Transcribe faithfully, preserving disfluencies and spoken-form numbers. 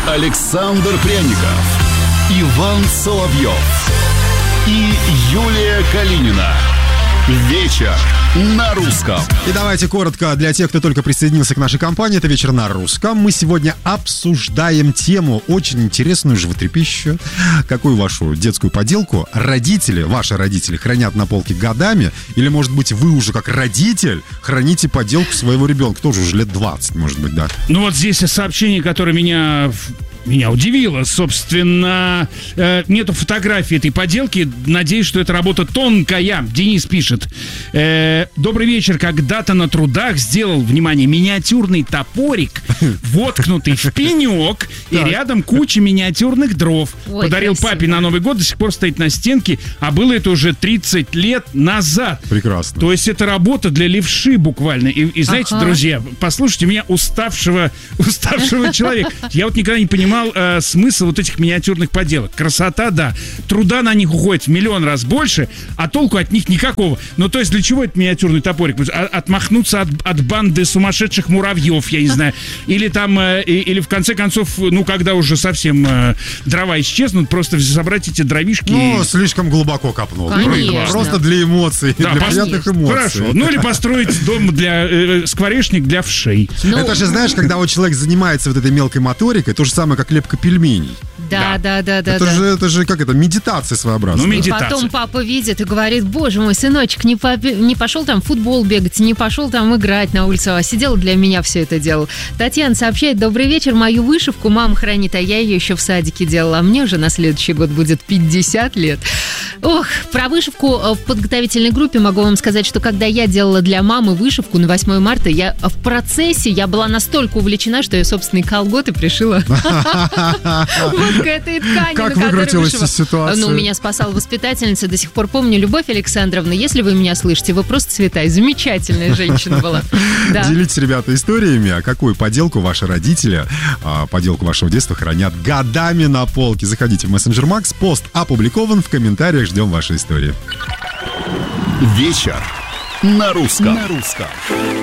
Александр Пряников, Иван Соловьев и Юлия Калинина. Вечер на русском. И давайте коротко для тех, кто только присоединился к нашей компании. Это «Вечер на русском». Мы сегодня обсуждаем тему очень интересную, животрепещущую. Какую вашу детскую поделку родители, ваши родители, хранят на полке годами? Или, может быть, вы уже как родитель храните поделку своего ребенка? Тоже уже лет двадцать, может быть, да? Ну вот здесь сообщение, которое меня... Меня удивило, собственно, э, нету фотографии этой поделки. Надеюсь, что эта работа тонкая. Денис пишет. Э, Добрый вечер. Когда-то на трудах сделал, внимание, миниатюрный топорик, воткнутый в пенек, и рядом куча миниатюрных дров. Ой, подарил красиво. папе на Новый год, до сих пор стоит на стенке, а было это уже тридцать лет назад. Прекрасно. То есть это работа для левши буквально. И, и знаете, Ага. друзья, послушайте меня, уставшего, уставшего человека. Я вот никогда не понимал э, смысл вот этих миниатюрных поделок. Красота, да. Труда на них уходит в миллион раз больше, а толку от них никакого. Ну, то есть для чего этот миниатюрный топорик? А- Отмахнуться от, от банды сумасшедших муравьев, я не знаю. Или там, э, и- или в конце концов, ну, когда уже совсем э, дрова исчезнут, просто собрать эти дровишки. Ну, слишком глубоко копнул. Конечно. Просто для эмоций, Да, для пос- приятных эмоций. Хорошо. Ну, или построить дом для э, скворечник для вшей. Ну, Это же, знаешь, когда вот человек занимается вот этой мелкой моторикой, то же самое, как лепка пельменей. да, да, да, да, это, да. же, это же, как это, медитация своеобразная. Ну, И медитация. потом папа видит и говорит: боже мой, сыночек, не, попе- не пошел там в футбол бегать, не пошел там играть на улице, а сидел для меня все это делал. Татьяна сообщает: добрый вечер, мою вышивку мама хранит, а я ее еще в садике делала, а мне уже на следующий год будет пятьдесят лет. Ох, про вышивку в подготовительной группе могу вам сказать, что когда я делала для мамы вышивку на восьмое марта, я в процессе, я была настолько увлечена, что я собственные колготы пришила вот к этой ткани, Как на которой выкрутилась вышивала. из ситуации? Ну, меня спасала воспитательница, до сих пор помню. Любовь Александровна, если вы меня слышите, вы просто святая, замечательная женщина была. Да. Делитесь, ребята, историями, а какую поделку ваши родители, а, поделку вашего детства хранят годами на полке. Заходите в мессенджер Макс, пост опубликован, в комментариях ждем ваши истории. Вечер на русском. На русском.